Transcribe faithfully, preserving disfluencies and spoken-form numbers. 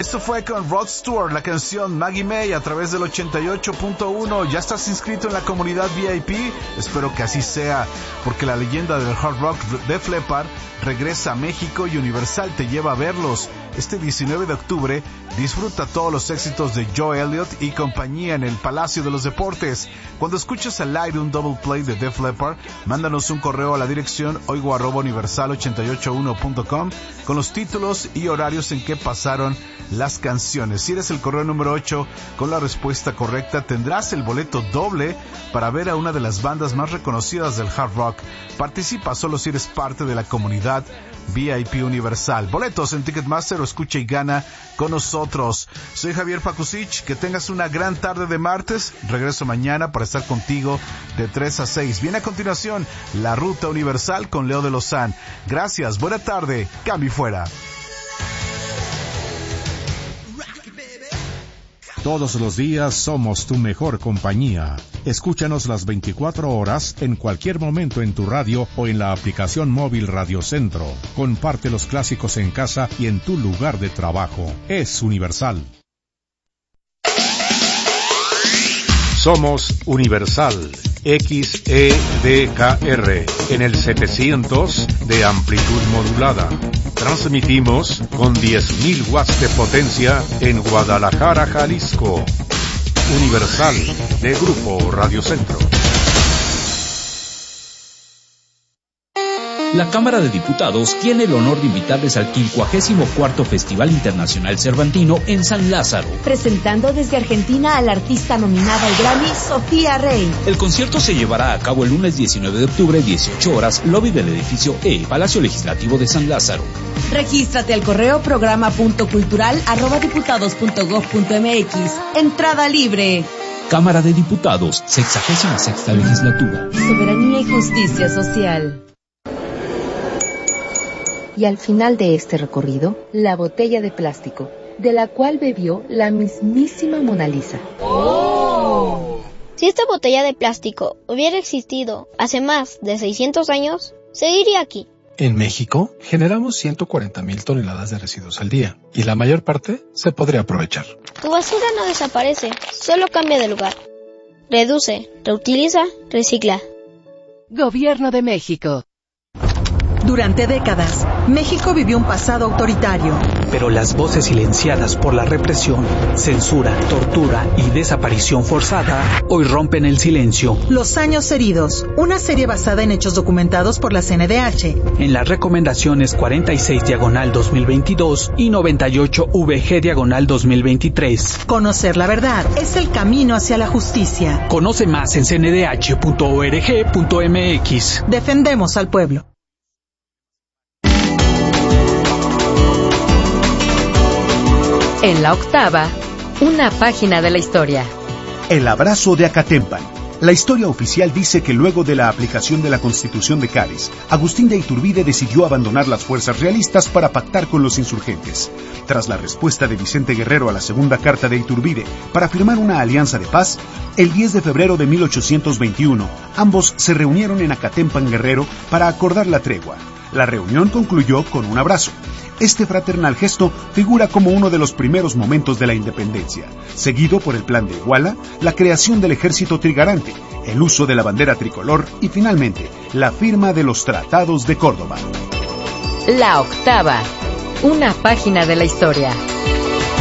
Esto fue con Rod Stewart, la canción Maggie May a través del ochenta y ocho punto uno. ¿Ya estás inscrito en la comunidad V I P? Espero que así sea, porque la leyenda del hard rock Def Leppard regresa a México y Universal te lleva a verlos. Este diecinueve de octubre disfruta todos los éxitos de Joe Elliott y compañía en el Palacio de los Deportes. Cuando escuches al aire un double play de Def Leppard, mándanos un correo a la dirección oigo arroba universal ochenta y ocho uno punto com con los títulos y horarios en que pasaron las canciones. Si eres el correo número ocho con la respuesta correcta, tendrás el boleto doble para ver a una de las bandas más reconocidas del hard rock. Participa solo si eres parte de la comunidad V I P Universal. Boletos en Ticketmaster o escucha y gana con nosotros. Soy Javier Pakusich, que tengas una gran tarde de martes. Regreso mañana para estar contigo de tres a seis. Viene a continuación La Ruta Universal con Leo de Lozán. Gracias, buena tarde, cambio fuera. Todos los días somos tu mejor compañía. Escúchanos las veinticuatro horas en cualquier momento en tu radio o en la aplicación móvil Radio Centro. Comparte los clásicos en casa y en tu lugar de trabajo. Es Universal. Somos Universal X E D K R en el setecientos de amplitud modulada. Transmitimos con diez mil watts de potencia en Guadalajara, Jalisco. Universal de Grupo Radio Centro. La Cámara de Diputados tiene el honor de invitarles al quincuagésimo cuarto Festival Internacional Cervantino en San Lázaro. Presentando desde Argentina a la artista nominada al Grammy, Sofía Rey. El concierto se llevará a cabo el lunes diecinueve de octubre, dieciocho horas, lobby del edificio E, Palacio Legislativo de San Lázaro. Regístrate al correo programa punto cultural arroba diputados punto gob punto mx. Entrada libre. Cámara de Diputados, sexagésima sexta legislatura. Soberanía y justicia social. Y al final de este recorrido, la botella de plástico, de la cual bebió la mismísima Mona Lisa. ¡Oh! Si esta botella de plástico hubiera existido hace más de seiscientos años, seguiría aquí. En México, generamos ciento cuarenta mil toneladas de residuos al día, y la mayor parte se podría aprovechar. Tu basura no desaparece, solo cambia de lugar. Reduce, reutiliza, recicla. Gobierno de México. Durante décadas, México vivió un pasado autoritario. Pero las voces silenciadas por la represión, censura, tortura y desaparición forzada hoy rompen el silencio. Los años heridos, una serie basada en hechos documentados por la C N D H. En las recomendaciones cuarenta y seis diagonal dos mil veintidós y noventa y ocho V G diagonal dos mil veintitrés. Conocer la verdad es el camino hacia la justicia. Conoce más en c n d h punto org punto m x. Defendemos al pueblo. En la octava, una página de la historia. El abrazo de Acatempan. La historia oficial dice que luego de la aplicación de la Constitución de Cádiz, Agustín de Iturbide decidió abandonar las fuerzas realistas para pactar con los insurgentes. Tras la respuesta de Vicente Guerrero a la segunda carta de Iturbide para firmar una alianza de paz, el diez de febrero de mil ochocientos veintiuno, ambos se reunieron en Acatempan, Guerrero, para acordar la tregua. La reunión concluyó con un abrazo. Este fraternal gesto figura como uno de los primeros momentos de la independencia, seguido por el Plan de Iguala, la creación del Ejército Trigarante, el uso de la bandera tricolor y finalmente la firma de los Tratados de Córdoba. La octava, una página de la historia.